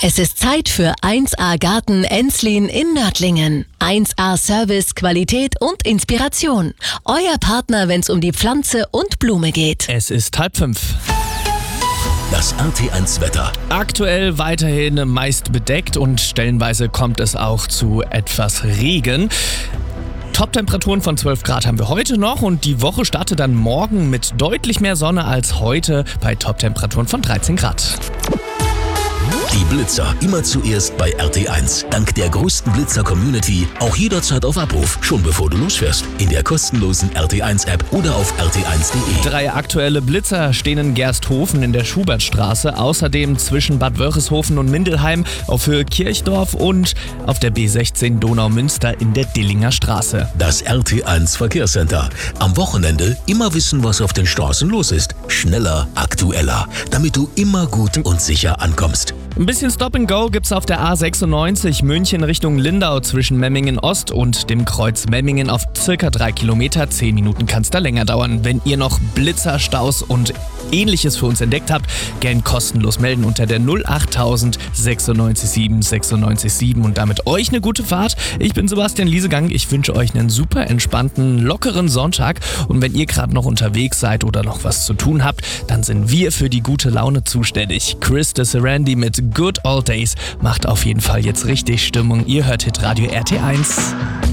Es ist Zeit für 1A Garten Enslin in Nördlingen. 1A Service, Qualität und Inspiration. Euer Partner, wenn es um die Pflanze und Blume geht. Es ist 4:30. Das RT1 Wetter. Aktuell weiterhin meist bedeckt und stellenweise kommt es auch zu etwas Regen. Top-Temperaturen von 12 Grad haben wir heute noch und die Woche startet dann morgen mit deutlich mehr Sonne als heute bei Top-Temperaturen von 13 Grad. Die Blitzer immer zuerst bei RT1. Dank der größten Blitzer-Community auch jederzeit auf Abruf, schon bevor du losfährst. In der kostenlosen RT1-App oder auf rt1.de. 3 aktuelle Blitzer stehen in Gersthofen in der Schubertstraße, außerdem zwischen Bad Wörishofen und Mindelheim auf Höhe Kirchdorf und auf der B16 Donau-Münster in der Dillinger Straße. Das RT1 Verkehrscenter. Am Wochenende immer wissen, was auf den Straßen los ist. Schneller, aktueller, damit du immer gut und sicher ankommst. Ein bisschen Stop and Go gibt's auf der A96 München Richtung Lindau zwischen Memmingen Ost und dem Kreuz Memmingen auf circa 3 Kilometer. 10 Minuten kann's da länger dauern. Wenn ihr noch Blitzer, Staus und Ähnliches für uns entdeckt habt, gern kostenlos melden unter der 08000 96 7 96 7 und damit euch eine gute Fahrt. Ich bin Sebastian Liesegang. Ich wünsche euch einen super entspannten, lockeren Sonntag und wenn ihr gerade noch unterwegs seid oder noch was zu tun habt, dann sind wir für die gute Laune zuständig. Chris de Serandi mit Good Old Days macht auf jeden Fall jetzt richtig Stimmung. Ihr hört Hitradio RT1.